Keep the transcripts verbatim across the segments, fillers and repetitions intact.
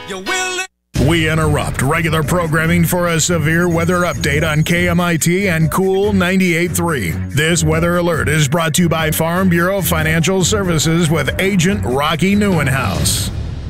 You will. We interrupt regular programming for a severe weather update on K M I T and Cool ninety-eight point three. This weather alert is brought to you by Farm Bureau Financial Services with Agent Rocky Neuenhouse.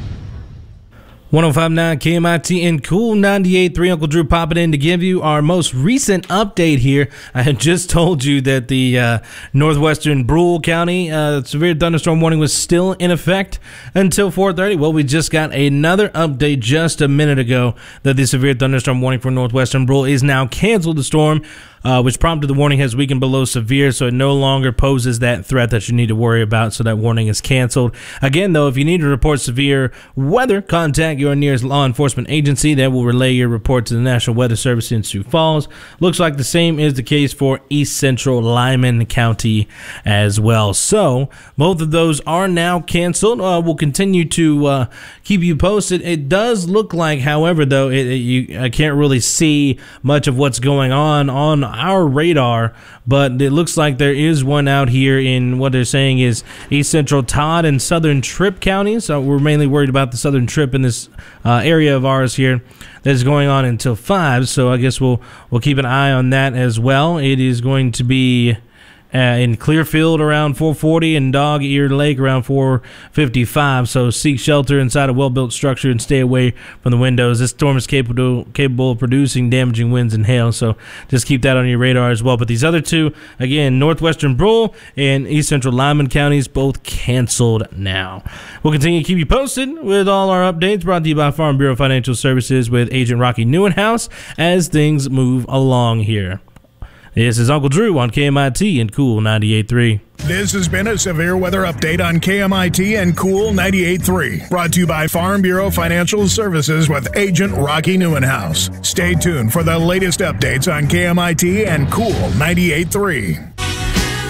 one oh five point nine K M I T and Cool ninety-eight point three. Uncle Drew popping in to give you our most recent update here. I had just told you that the uh, northwestern Brule County uh, severe thunderstorm warning was still in effect until four thirty. Well, we just got another update just a minute ago that the severe thunderstorm warning for northwestern Brule is now canceled. The storm Uh, which prompted the warning has weakened below severe, so it no longer poses that threat that you need to worry about, so that warning is canceled. Again, though, if you need to report severe weather, contact your nearest law enforcement agency. That will relay your report to the National Weather Service in Sioux Falls. Looks like the same is the case for East Central Lyman County as well. So, both of those are now canceled. Uh, we'll continue to uh, keep you posted. It does look like, however, though, it, it, you I can't really see much of what's going on on our radar, but it looks like there is one out here in what they're saying is East Central Todd and Southern Tripp counties. So we're mainly worried about the Southern Tripp in this uh, area of ours here that's going on until five. So I guess we'll we'll keep an eye on that as well. It is going to be Uh, in Clearfield around four forty and Dog Ear Lake around four fifty-five. So seek shelter inside a well-built structure and stay away from the windows. This storm is capable capable of producing damaging winds and hail, so just keep that on your radar as well. But these other two, again, northwestern Brule and East Central Lyman counties, both canceled now. We'll continue to keep you posted with all our updates brought to you by Farm Bureau Financial Services with Agent Rocky Neuenhouse as things move along here. This is Uncle Drew on K M I T and Cool ninety-eight point three. This has been a severe weather update on K M I T and Cool ninety-eight point three, brought to you by Farm Bureau Financial Services with Agent Rocky Neuenhouse. Stay tuned for the latest updates on K M I T and Cool ninety-eight point three.